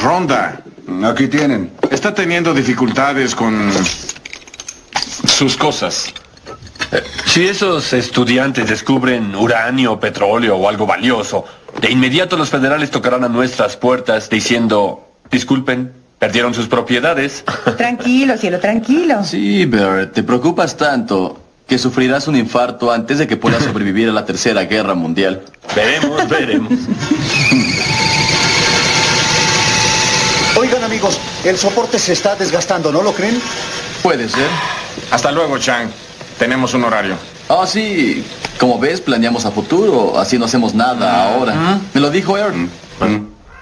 Ronda. Aquí tienen. Está teniendo dificultades con sus cosas. Si esos estudiantes descubren uranio, petróleo o algo valioso, de inmediato los federales tocarán a nuestras puertas diciendo, disculpen, perdieron sus propiedades. Tranquilo, cielo, tranquilo. Sí, Bert, te preocupas tanto que sufrirás un infarto antes de que puedas sobrevivir a la Tercera Guerra Mundial. Veremos, veremos. Oigan, amigos, el soporte se está desgastando, ¿no lo creen? Puede ser. Hasta luego, Chang. Tenemos un horario. Ah, sí. Como ves, planeamos a futuro. Así no hacemos nada ahora. Me lo dijo Aaron.